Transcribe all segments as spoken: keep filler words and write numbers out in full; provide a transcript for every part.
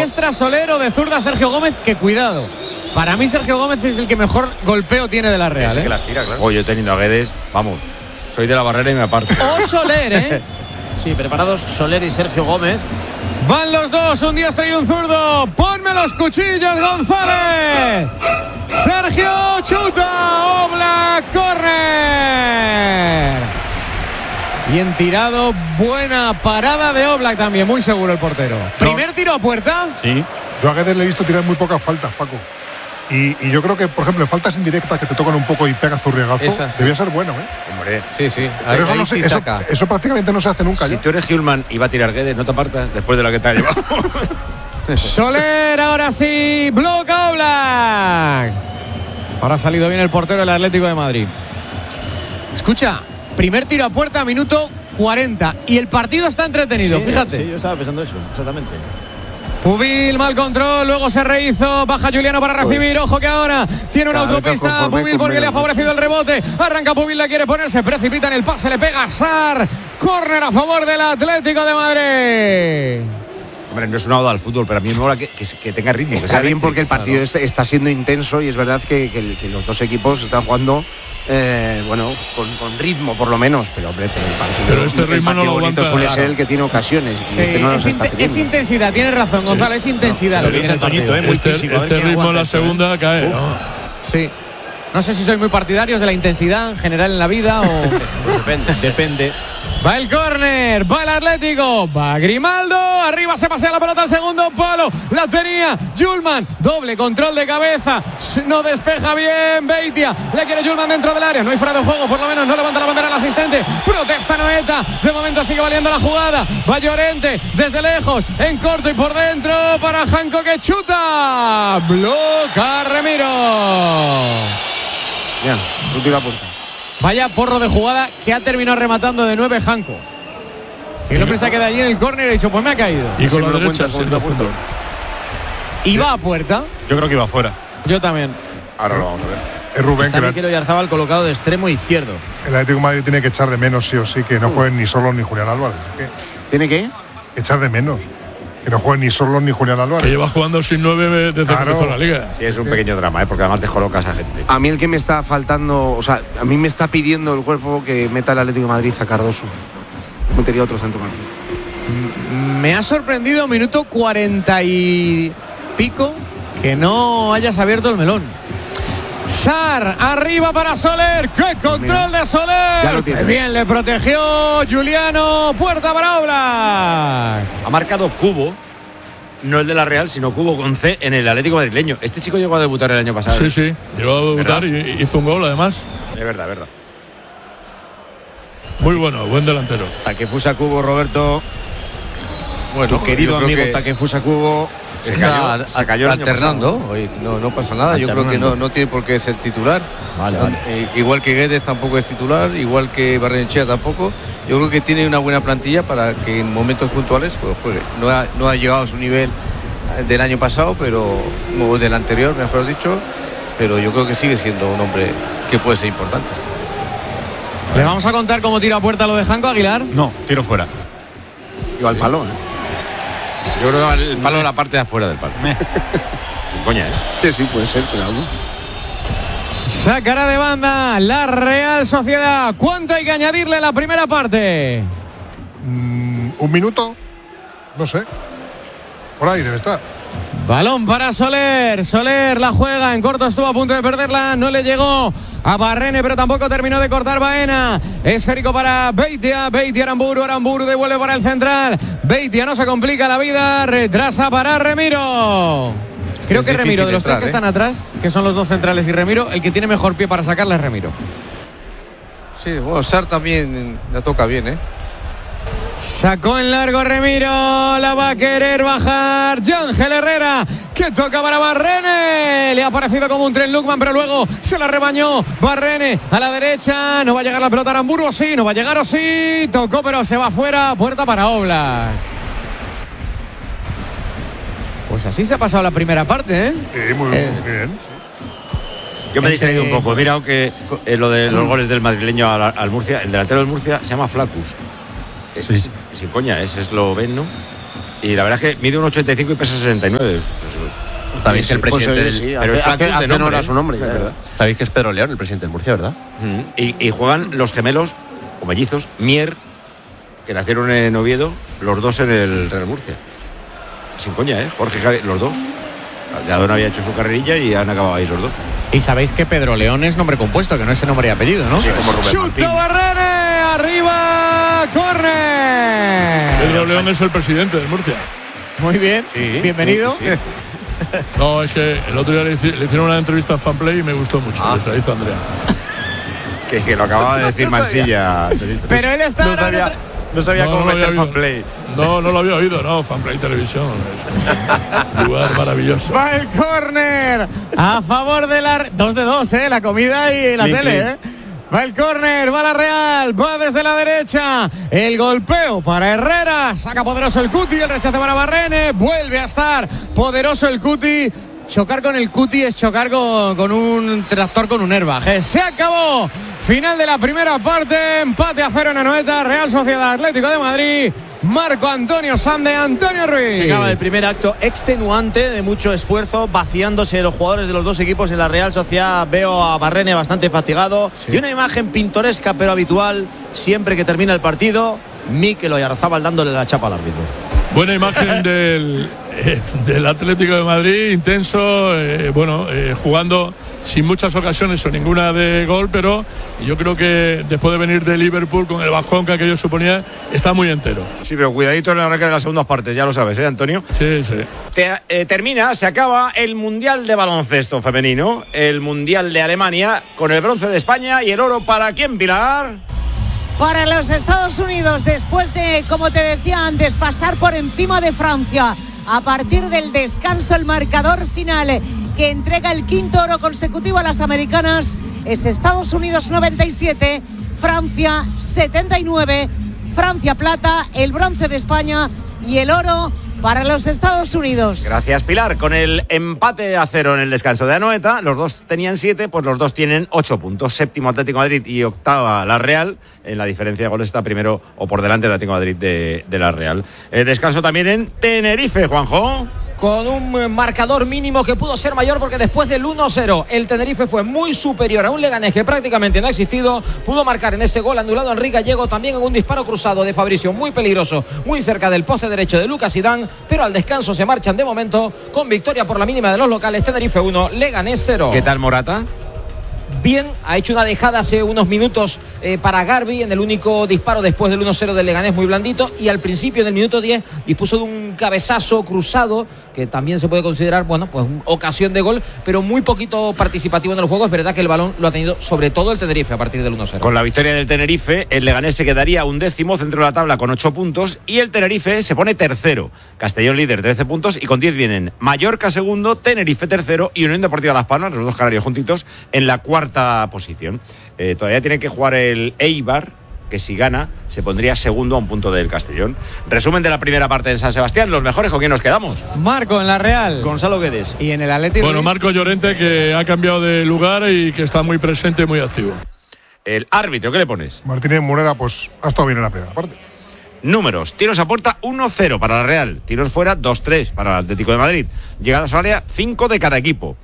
diestra Soler o de zurda Sergio Gómez, que cuidado. Para mí Sergio Gómez es el que mejor golpeo tiene de la Real. Es el ¿eh? que las tira, claro. Oye, teniendo a Guedes, vamos, soy de la Barrera y me aparto. O Soler, ¿eh? Sí, preparados Soler y Sergio Gómez. Van los dos, un diestro y un zurdo. Ponme los cuchillos, González. Sergio chuta. Oblak, córner. Bien tirado, buena parada de Oblak también, muy seguro el portero. Primer tiro a puerta. Sí. Yo a Guedes le he visto tirar muy pocas faltas, Paco. Y, y yo creo que, por ejemplo, en faltas indirectas que te tocan un poco y pega zurriagazo, Esa, sí. debía ser bueno, ¿eh? Hombre, Sí, sí. Pero Ahí, eso, ahí no se- sí eso, saca. eso prácticamente no se hace nunca. si ya. tú eres Hjulman y va a tirar Guedes, no te apartas después de lo que te ha llevado. Soler, ahora sí, bloca Oblak. Ahora ha salido bien el portero del Atlético de Madrid. Escucha, primer tiro a puerta, minuto cuarenta. Y el partido está entretenido, Sí, fíjate. Sí, yo estaba pensando eso, exactamente. Pubil, mal control, luego se rehizo, baja Juliano para recibir, ojo que ahora tiene una Cada vez autopista conforme Pubil con porque le ha menos. favorecido el rebote, arranca Pubil, la quiere poner, se precipita en el pase, le pega a Sar, córner a favor del Atlético de Madrid. Hombre, no es una oda al fútbol, pero a mí me mola que, que, que tenga ritmo. que Está sea bien porque el eléctrico. partido está, está siendo intenso y es verdad que, que- que los dos equipos están jugando, eh, bueno, con, con ritmo por lo menos, pero hombre, pero el partido, Pero este el ritmo no partido lo bonito aguanta, suele claro. ser el que tiene ocasiones y Sí, este no es, los está inte- es teniendo. intensidad, tienes razón, Gonzalo, es intensidad lo Lo que dice tiene el Toñito, partido. ¿eh? Muy Este, físico, a ver este quién ritmo en aguanta la esto, ¿eh? segunda cae, ¿no? Sí. No sé si sois muy partidarios de la intensidad en general en la vida o... Pues depende, depende. Va el córner, va el Atlético, va Grimaldo, arriba se pasea la pelota al segundo palo, la tenía Hjulman, doble control de cabeza, no despeja bien Beitia, le quiere Hjulman dentro del área, no hay fuera de juego, por lo menos no levanta la bandera el asistente, protesta Noeta, de momento sigue valiendo la jugada, va Llorente desde lejos, en corto y por dentro para Janko que chuta, bloca Remiro. Ya, tú tira a puerta. Vaya porro de jugada que ha terminado rematando de nueve Janko. Y el hombre se queda allí en el córner y ha dicho, pues me ha caído. Y con me la lo derecha, cuenta sí, con en el la puerta. fondo. Y va a puerta. Yo creo que iba fuera. Yo también. Ahora lo vamos a ver. Es Rubén, Está que la- Mikel Oyarzabal colocado de extremo izquierdo. el Atlético de Madrid tiene que echar de menos, sí o sí, que no jueguen ni Solos ni Julián Álvarez. Es que ¿Tiene que? echar de menos. Que no jueguen ni Solos ni Julián Que Álvarez. lleva jugando sin nueve desde Claro. que empezó la liga. Sí, es un pequeño drama, ¿eh? Porque además descolocas a gente. A mí el que me está faltando, o sea, a mí me está pidiendo el cuerpo que meta el Atlético de Madrid a Cardoso. Metería otro centrocampista. Me ha sorprendido minuto cuarenta y pico que no hayas abierto el melón. Sar, arriba para Soler. ¡Qué control de Ya Soler! lo tiene. Qué bien le protegió Juliano. Puerta para Oblak. Ha marcado Cubo, no el de la Real, sino Cubo con C en el Atlético madrileño. Este chico llegó a debutar el año pasado. Sí, sí. Llegó a debutar y y hizo un gol además. Es verdad, es verdad. Muy bueno, buen delantero. Takefusa Kubo, Roberto. Bueno, Tu querido yo creo amigo que Takefusa Kubo. Se está cayó, se cayó el año alternando. Hoy no, no pasa nada. Yo creo que Alternando. no, no tiene por qué ser titular. Vale, O sea, vale. eh, igual que Guedes tampoco es titular, igual que Barrenechea tampoco. Yo creo que tiene una buena plantilla para que en momentos puntuales pues, juegue. No ha, no ha llegado a su nivel del año pasado, pero o del anterior, mejor dicho. Pero yo creo que sigue siendo un hombre que puede ser importante. Le vamos a contar cómo tira a puerta lo de Janko Aguilar. No, tiro fuera. Iba al palo, ¿eh? Yo creo que el palo de la parte de afuera del palo. Sin coña, ¿eh? Sí, sí, puede ser, pero algo. Sacará de banda la Real Sociedad. ¿Cuánto hay que añadirle a la primera parte? Mm, ¿Un minuto? No sé. Por ahí debe estar. Balón para Soler. Soler la juega. En corto estuvo a punto de perderla. No le llegó a Barrene, pero tampoco terminó de cortar Baena. Esférico para Beitia. Beitia Aramburu. Aramburu devuelve para el central. Beitia no se complica la vida. Retrasa para Remiro. Creo Es que Remiro, difícil de los tres entrar, que ¿eh? están atrás, que son los dos centrales y Remiro, el que tiene mejor pie para sacarle es Remiro. Sí, bueno, Sar también la toca bien, ¿eh? Sacó en largo Remiro, la va a querer bajar Ángel Herrera, que toca para Barrene. Le ha parecido como un tren Lukman, pero luego se la rebañó Barrene a la derecha. No va a llegar la pelota a Aramburu, o sí, no va a llegar, o sí. Tocó, pero se va fuera. Puerta para Oblak. Pues así se ha pasado la primera parte, ¿eh? Sí, muy, Eh. muy bien. Yo me he Este- distraído un poco. Mira, aunque eh, lo de los goles del madrileño al, al Murcia, el delantero del Murcia se llama Flacus. Es, Sí. es- sin coña, es esloveno. Y, Y la verdad es que mide un ochenta y cinco y pesa sesenta y nueve. Pues, Sabéis que el presidente Pues, del, sí, pero hace, es francés hace, de hace nombre, honor a su nombre, es ya, verdad. Sabéis que es Pedro León, el presidente del Murcia, ¿verdad? Mm. Y, y juegan los gemelos o mellizos Mier, que nacieron en Oviedo, los dos en el Real Murcia. Sin coña, ¿eh? Jorge y Javi, los dos. Gadón había hecho su carrerilla y han acabado ahí los dos. Y sabéis que Pedro León es nombre compuesto, que no es el nombre y apellido, ¿no? Sí, como Rubén Martín. ¡Chuta Barrene! ¡Arriba! ¡Córner! Pedro León es el presidente del Murcia. Muy bien, Sí, bienvenido. sí, sí. No, es que el otro día le, hice- le hicieron una entrevista en Fanplay y me gustó mucho. Ah. Les la hizo Andrea. Que, que lo acababa de decir Mansilla. Pero él está No ahora en sabía, otra- no sabía No, cómo no lo meter había fan play. No, no lo había oído, no. Fanplay Televisión. Es un lugar maravilloso. Va el córner a favor de la... Dos de dos, ¿eh? La comida y la Clean, tele, clean. ¿eh? Va el córner, va la Real, va desde la derecha. El golpeo para Herrera. Saca poderoso el Cuti, el rechace para Barrene. Vuelve a estar poderoso el Cuti. Chocar con el Cuti es chocar con, con un tractor con un airbag, ¿eh? Se acabó. Final de la primera parte. Empate a cero en Anoeta. Real Sociedad Atlético de Madrid. Marco Antonio Sande, Antonio Ruiz. Se acaba el primer acto extenuante de mucho esfuerzo, vaciándose los jugadores de los dos equipos en la Real Sociedad. Veo a Barrene bastante fatigado. Sí. Y una imagen pintoresca pero habitual siempre que termina el partido. Mikel Oyarzábal dándole la chapa al árbitro. Buena imagen del, eh, del Atlético de Madrid, intenso, eh, bueno, eh, jugando sin muchas ocasiones o ninguna de gol, pero yo creo que después de venir de Liverpool con el bajón que aquello suponía, está muy entero. Sí, pero cuidadito en el arranque de las segundas partes, ya lo sabes, ¿eh, Antonio? Sí, sí. Te, eh, termina, se acaba el Mundial de Baloncesto Femenino, el Mundial de Alemania, con el bronce de España y el oro para quién, Pilar. Para los Estados Unidos, después de, como te decía antes, pasar por encima de Francia. A partir del descanso, el marcador final que entrega el quinto oro consecutivo a las americanas es Estados Unidos noventa y siete, Francia setenta y nueve. Francia plata, el bronce de España y el oro para los Estados Unidos. Gracias, Pilar. Con el empate a cero en el descanso de Anoeta, los dos tenían siete, pues los dos tienen ocho puntos. Séptimo Atlético de Madrid y octava la Real. En la diferencia de goles está primero o por delante el Atlético de Madrid de, de la Real. El descanso también en Tenerife, Juanjo. Con un marcador mínimo que pudo ser mayor porque después del uno cero el Tenerife fue muy superior a un Leganés que prácticamente no ha existido. Pudo marcar en ese gol anulado a Enrique Gallego, también en un disparo cruzado de Fabricio muy peligroso, muy cerca del poste derecho de Lucas Zidane, pero al descanso se marchan de momento con victoria por la mínima de los locales. Tenerife uno, Leganés cero. ¿Qué tal Morata? Bien, ha hecho una dejada hace unos minutos eh, para Garbi en el único disparo después del uno cero del Leganés, muy blandito, y al principio en el minuto diez dispuso de un cabezazo cruzado que también se puede considerar, bueno, pues ocasión de gol, pero muy poquito participativo en el juego. Es verdad que el balón lo ha tenido sobre todo el Tenerife a partir del uno cero. Con la victoria del Tenerife, el Leganés se quedaría un décimo centro de la tabla con ocho puntos y el Tenerife se pone tercero. Castellón líder, trece puntos, y con diez vienen Mallorca segundo, Tenerife tercero y Unión Deportiva Las Palmas, los dos canarios juntitos, en la cuarta posición. Eh, todavía tiene que jugar el Eibar, que si gana se pondría segundo a un punto del Castellón. Resumen de la primera parte de San Sebastián, los mejores, ¿con quién nos quedamos? Marco en la Real, Gonzalo Guedes. Y en el Atlético. Bueno, Marco Llorente, que ha cambiado de lugar y que está muy presente y muy activo. El árbitro, ¿qué le pones? Martínez Morera, pues ha estado bien en la primera parte. Números, tiros a puerta uno cero para la Real, tiros fuera dos tres para el Atlético de Madrid, llegadas al área cinco de cada equipo.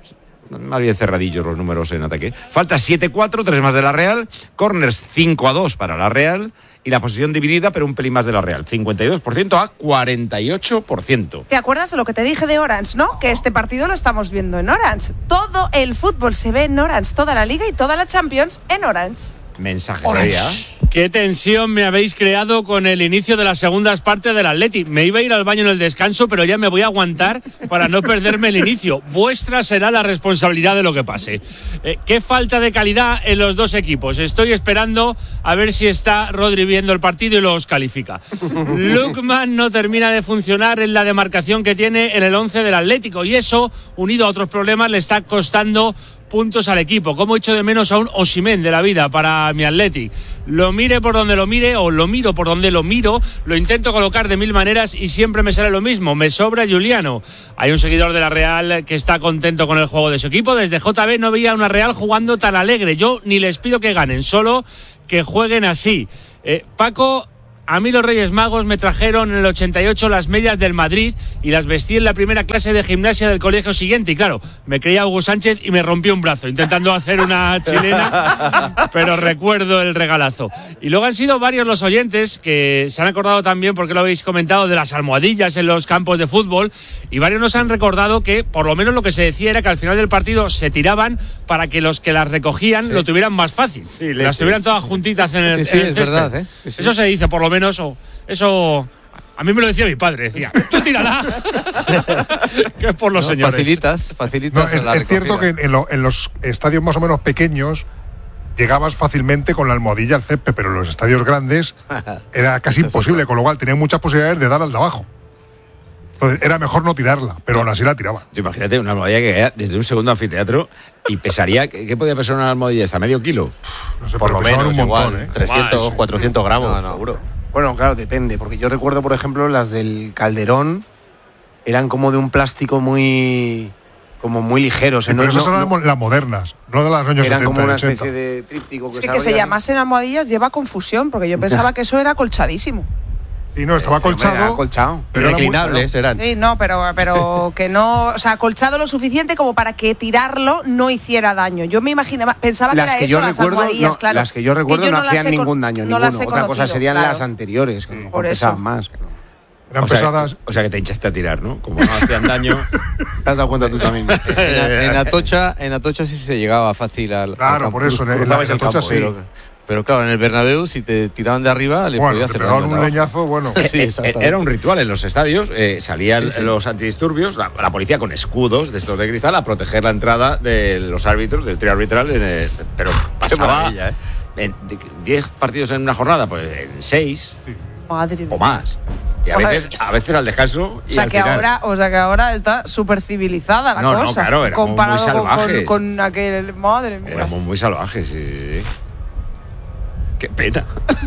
Más bien cerradillos los números en ataque. Falta siete cuatro, tres más de la Real. Corners cinco a dos para la Real. Y la posición dividida, pero un pelín más de la Real. cincuenta y dos por ciento a cuarenta y ocho por ciento. ¿Te acuerdas de lo que te dije de Orange, no? Que este partido lo estamos viendo en Orange. Todo el fútbol se ve en Orange. Toda la Liga y toda la Champions en Orange. Mensaje. Qué tensión me habéis creado con el inicio de las segundas partes del Atleti. Me iba a ir al baño en el descanso, pero ya me voy a aguantar para no perderme el inicio. Vuestra será la responsabilidad de lo que pase. Eh, qué falta de calidad en los dos equipos. Estoy esperando a ver si está Rodri viendo el partido y los califica. Lookman no termina de funcionar en la demarcación que tiene en el once del Atlético, y eso, unido a otros problemas, le está costando puntos al equipo. Como he hecho de menos a un Osimhen de la vida para mi Athletic. Lo mire por donde lo mire, o lo miro por donde lo miro, lo intento colocar de mil maneras y siempre me sale lo mismo. Me sobra Juliano. Hay un seguidor de la Real que está contento con el juego de su equipo. Desde J B no veía una Real jugando tan alegre. Yo ni les pido que ganen, solo que jueguen así. Eh, Paco, A mí los Reyes Magos me trajeron en el ochenta y ocho las medias del Madrid y las vestí en la primera clase de gimnasia del colegio siguiente. Y claro, me creía Hugo Sánchez y me rompió un brazo intentando hacer una chilena, pero recuerdo el regalazo. Y luego han sido varios los oyentes que se han acordado también, porque lo habéis comentado, de las almohadillas en los campos de fútbol, y varios nos han recordado que por lo menos lo que se decía era que al final del partido se tiraban para que los que las recogían sí. lo tuvieran más fácil. Sí, las tuvieran todas juntitas en el, sí, sí, en el es césped. verdad, ¿eh? Sí, sí. Eso se dice, por lo menos, o, eso... A mí me lo decía mi padre, decía, tú tírala, que es por los no, señores. Facilitas, facilitas no, es, la es cierto que en, lo, en los estadios más o menos pequeños llegabas fácilmente con la almohadilla al césped, pero en los estadios grandes era casi imposible, con lo cual tenían muchas posibilidades de dar al de abajo. Entonces era mejor no tirarla, pero aún así la tiraba. Imagínate una almohadilla que caía desde un segundo anfiteatro y pesaría, ¿qué, qué podía pesar una almohadilla? ¿Hasta medio kilo? No sé, por lo menos, un montón, igual, ¿eh? trescientos, Más. cuatrocientos gramos, No, no. seguro. Bueno, claro, depende, porque yo recuerdo, por ejemplo, las del Calderón eran como de un plástico muy como muy ligero. Sí, pero esas no, eran no, las modernas, no de las años eran setenta. como una ochenta. especie de tríptico. Es que que se llamasen almohadillas lleva confusión, porque yo pensaba que eso era acolchadísimo. Y no, estaba acolchado. Era acolchado. Pero reclinables eran. Sí, no, pero, pero que no. O sea, acolchado lo suficiente como para que tirarlo no hiciera daño. Yo me imaginaba, pensaba las que era que eso, yo las recuerdo, almohadillas, no, claro. Las que yo recuerdo que yo no, no hacían he ningún con, daño, no ninguno. Otra conocido, cosa serían claro. las anteriores, que Por pesaban eso. más. Eran o sea, pesadas. O sea que te hinchaste a tirar, ¿no? Como no hacían daño. ¿Te has dado cuenta tú también? en, en Atocha, en Atocha sí se llegaba fácil al. Claro, al por eso, en, en, la, en Atocha sí. Pero, pero claro, en el Bernabéu, si te tiraban de arriba, le bueno, podía te hacer pegaban daño, un ¿no? leñazo, bueno. Sí, exactamente. Era un ritual en los estadios. Eh, salían Sí, sí. los antidisturbios, la, la policía con escudos de estos de cristal a proteger la entrada de los árbitros, del trío arbitral. En el, pero pasaba ¿eh? en diez partidos en una jornada, pues en seis Madre o más. Y a veces, a veces al descanso. O sea, y al que final. ahora, o sea que ahora está súper civilizada la No, no, cosa. claro, éramos comparado muy con, salvajes. con, con aquel. Madre mía. Éramos muy salvajes, sí. Qué pena.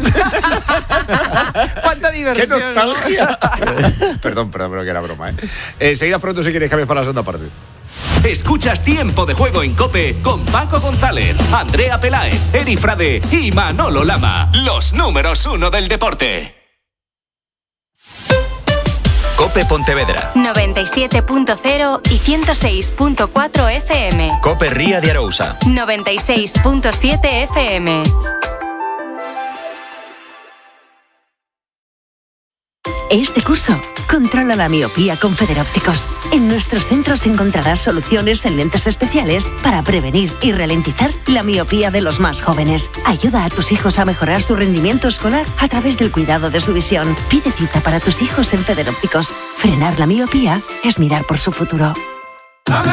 Cuánta ¡Qué diversión. nostalgia! perdón, perdón, pero que era broma, ¿eh? eh seguidas pronto si queréis cambiar para la segunda parte. Escuchas Tiempo de Juego en COPE con Paco González, Andrea Peláez, Eri Frade y Manolo Lama. Los números uno del deporte. COPE Pontevedra. noventa y siete punto cero y ciento seis punto cuatro F M. COPE Ría de Arousa. noventa y seis punto siete F M. Este curso, controla la miopía con Federópticos. En nuestros centros encontrarás soluciones en lentes especiales para prevenir y ralentizar la miopía de los más jóvenes. Ayuda a tus hijos a mejorar su rendimiento escolar a través del cuidado de su visión. Pide cita para tus hijos en Federópticos. Frenar la miopía es mirar por su futuro.